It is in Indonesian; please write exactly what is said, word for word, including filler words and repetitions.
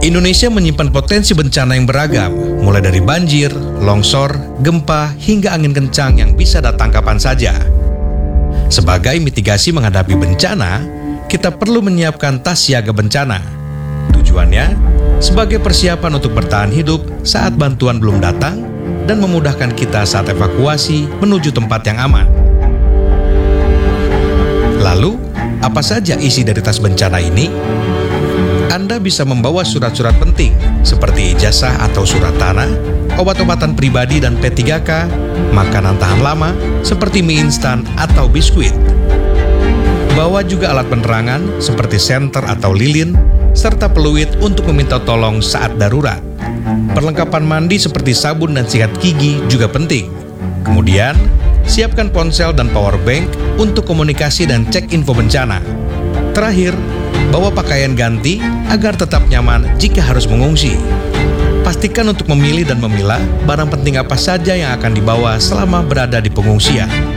Indonesia menyimpan potensi bencana yang beragam, mulai dari banjir, longsor, gempa, hingga angin kencang yang bisa datang kapan saja. Sebagai mitigasi menghadapi bencana, kita perlu menyiapkan tas siaga bencana. Tujuannya, sebagai persiapan untuk bertahan hidup saat bantuan belum datang dan memudahkan kita saat evakuasi menuju tempat yang aman. Lalu, apa saja isi dari tas bencana ini? Anda bisa membawa surat-surat penting seperti ijazah atau surat tanah, obat-obatan pribadi dan P tiga K, makanan tahan lama seperti mie instan atau biskuit. Bawa juga alat penerangan seperti senter atau lilin, serta peluit untuk meminta tolong saat darurat. Perlengkapan mandi seperti sabun dan sikat gigi juga penting. Kemudian, siapkan ponsel dan power bank untuk komunikasi dan cek info bencana. Terakhir, bawa pakaian ganti agar tetap nyaman jika harus mengungsi. Pastikan untuk memilih dan memilah barang penting apa saja yang akan dibawa selama berada di pengungsian.